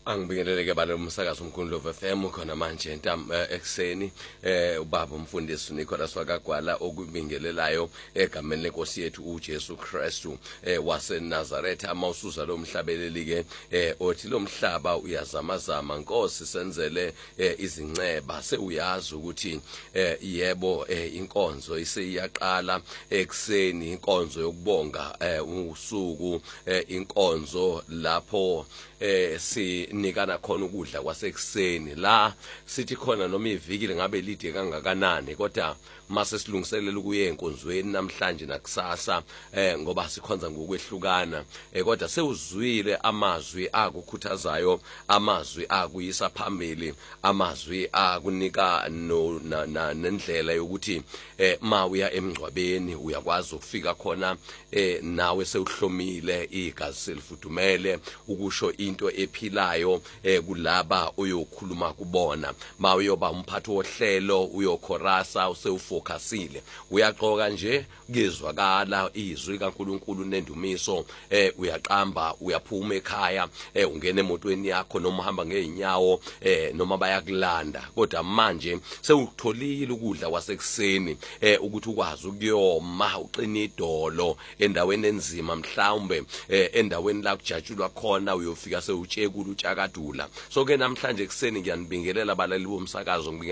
Angibingeleleke balo umsakazo umkhundlo FM khona manje ekseni ubaba umfundisi Nicholas wakagwala okubingelelayo egameni lenkosi yethu uJesu Kristu waseNazaretha mawusuza lo mhlabeleli ke othi lo mhlaba uyazamazama Nkosi senzele izinceba sewuyazi ukuthi yebo inkonzo iseyaqala ekseni inkonzo yokubonga usuku inkonzo lapho sinikana khona ukudla kwasekuseni la sithi khona noma iviki ngabe lide kangakanani kodwa mase silungiselela ukuya enkonzweni namhlanje nakusasa ngoba sikhonza ngokwehlukana kodwa sewuzwile amazwi akukhuthazayo amazwi akuyisa phambili amazwi akunika nendlela yokuthi mawuya emngcwabeni uyakwazi ukufika khona nawe sewuhlomile igazi selifudumele ukusho into ephilayo kulaba uyokhuluma kubona mawuyoba umphathi wohlelo uyokhorasa usewufocusile uyaqoka nje kezwakala izwi kaNkuluNkulu nendumiso uyaqamba uyaphuma ekhaya ungena emotweni yakho noma uhamba ngeenyawo noma bayakulanda kodwa manje sewutholile ukudla kwasekuseni ukuthi ukwazi ukuyoma uqina idolo endaweni enzima mhlawumbe endaweni la kujatshulwa khona uyofika sewutshekula utshakadula so ke namhlanje ekseni ngiyanibingelela abalali bomsakazo